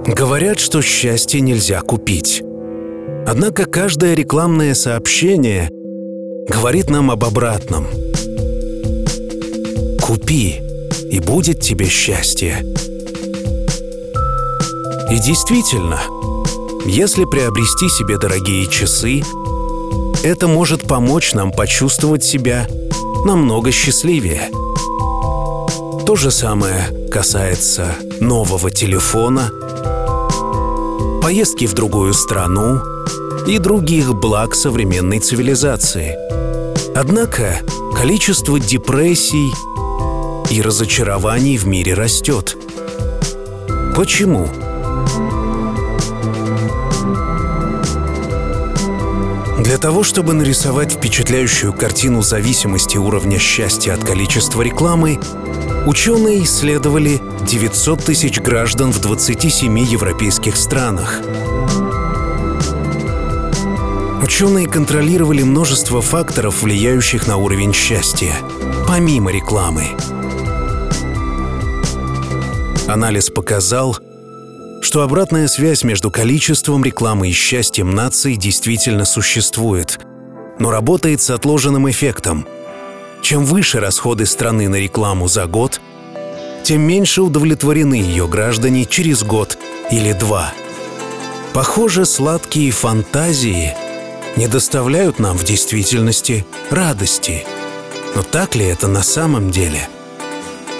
Говорят, что счастье нельзя купить. Однако каждое рекламное сообщение говорит нам об обратном. Купи, и будет тебе счастье. И действительно, если приобрести себе дорогие часы, это может помочь нам почувствовать себя намного счастливее. То же самое касается нового телефона, поездки в другую страну и других благ современной цивилизации. Однако количество депрессий и разочарований в мире растет. Почему? Для того, чтобы нарисовать впечатляющую картину зависимости уровня счастья от количества рекламы, ученые исследовали 900 тысяч граждан в 27 европейских странах. Ученые контролировали множество факторов, влияющих на уровень счастья, помимо рекламы. Анализ показал, что обратная связь между количеством рекламы и счастьем наций действительно существует, но работает с отложенным эффектом. Чем выше расходы страны на рекламу за год, тем меньше удовлетворены ее граждане через год или два. Похоже, сладкие фантазии не доставляют нам в действительности радости. Но так ли это на самом деле?